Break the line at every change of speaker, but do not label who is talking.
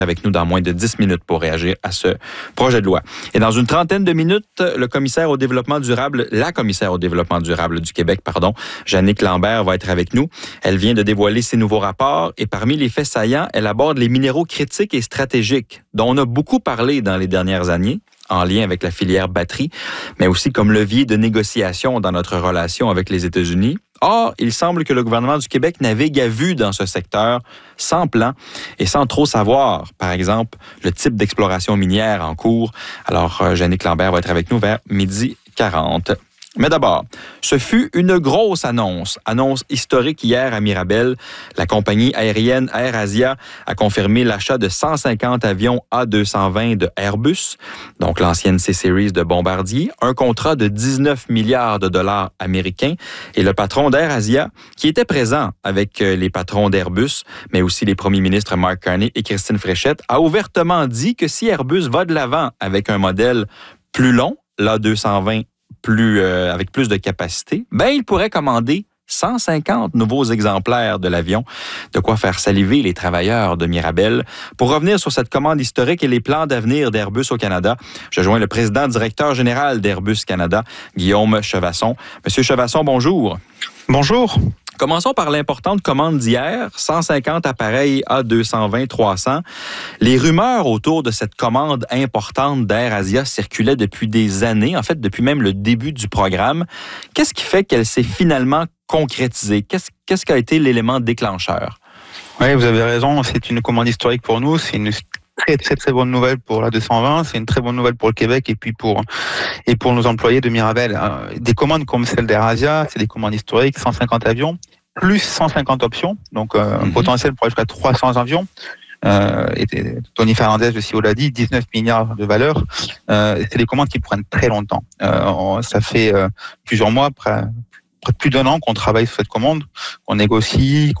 avec nous dans moins de 10 minutes pour réagir à ce projet de loi. Et dans une trentaine de minutes, la commissaire au développement durable du Québec, Jannick Lambert, va être avec nous. Elle vient de dévoiler ses nouveaux rapports et parmi les faits saillants, elle aborde les minéraux critiques et stratégiques dont on a beaucoup parlé dans les dernières années, en lien avec la filière batterie, mais aussi comme levier de négociation dans notre relation avec les États-Unis. Or, il semble que le gouvernement du Québec navigue à vue dans ce secteur, sans plan et sans trop savoir, par exemple, le type d'exploration minière en cours. Alors, Jannick Lambert va être avec nous vers 12h40. Mais d'abord, ce fut une grosse annonce historique hier à Mirabel. La compagnie aérienne AirAsia a confirmé l'achat de 150 avions A220 de Airbus, donc l'ancienne C-Series de Bombardier, un contrat de 19 milliards de dollars américains. Et le patron d'AirAsia, qui était présent avec les patrons d'Airbus, mais aussi les premiers ministres Mark Carney et Christine Fréchette, a ouvertement dit que si Airbus va de l'avant avec un modèle plus long, l'A220 avec plus de capacité, il pourrait commander 150 nouveaux exemplaires de l'avion, de quoi faire saliver les travailleurs de Mirabel. Pour revenir sur cette commande historique et les plans d'avenir d'Airbus au Canada, je joins le président directeur général d'Airbus Canada, Guillaume Chevasson. Monsieur Chevasson, bonjour.
Bonjour.
Commençons par l'importante commande d'hier, 150 appareils A220-300. Les rumeurs autour de cette commande importante d'AirAsia circulaient depuis des années, en fait depuis même le début du programme. Qu'est-ce qui fait qu'elle s'est finalement concrétisée? Qu'est-ce qui a été l'élément déclencheur?
Oui, vous avez raison, c'est une commande historique pour nous, c'est une très très très bonne nouvelle pour la 220, c'est une très bonne nouvelle pour le Québec et pour nos employés de Mirabel. Des commandes comme celle d'AirAsia, c'est des commandes historiques, 150 avions, plus 150 options, donc un potentiel pour jusqu'à 300 avions. Et Tony Fernandez aussi l'a dit, 19 milliards de valeur. C'est des commandes qui prennent très longtemps. Ça fait plusieurs mois, plus d'1 an qu'on travaille sur cette commande, qu'on négocie,